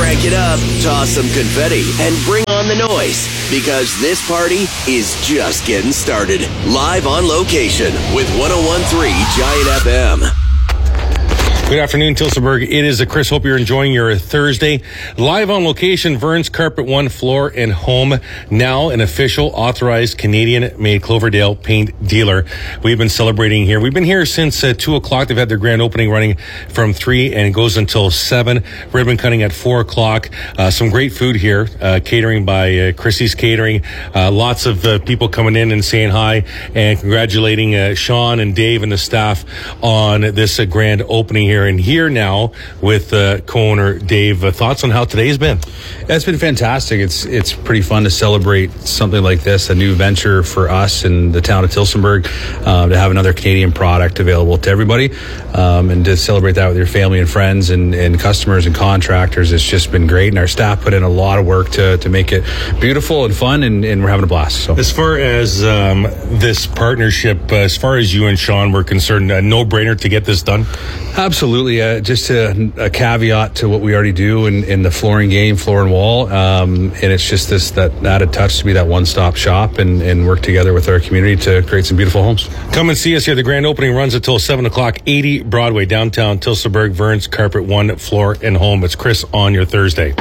Crank it up, toss some confetti, and bring on the noise, because this party is just getting started. Live on location with 101.3 Giant FM. Good afternoon, Tillsonburg. It is Chris. Hope you're enjoying your Thursday. Live on location, Vern's Carpet One Floor and Home, now an official authorized Canadian-made Cloverdale paint dealer. We've been celebrating here. We've been here since 2 o'clock. They've had their grand opening running from 3 and it goes until 7. Ribbon cutting at 4 o'clock. Some great food here, catering by Chrissy's Catering. Lots of people coming in and saying hi and congratulating Sean and Dave and the staff on this grand opening here. And here now with co-owner Dave. Thoughts on how today's been? Yeah, it's been fantastic. It's pretty fun to celebrate something like this, a new venture for us in the town of Tillsonburg, to have another Canadian product available to everybody, and to celebrate that with your family and friends and customers and contractors. It's just been great, and our staff put in a lot of work to make it beautiful and fun, and we're having a blast. So, as far as this partnership, as far as you and Sean were concerned, a no-brainer to get this done? Absolutely. Just a caveat to what we already do in the flooring game, floor and wall. And it's just that added touch to be that one-stop shop and work together with our community to create some beautiful homes. Come and see us here. The grand opening runs until 7 o'clock, 80 Broadway, downtown Tillsonburg, Vern's Carpet One Floor and Home. It's Chris on your Thursday.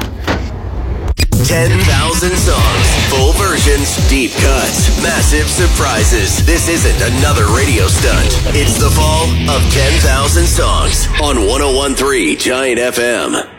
10,000 songs, full versions, deep cuts, massive surprises. This isn't another radio stunt. It's the fall of 10,000 songs on 101.3 Giant FM.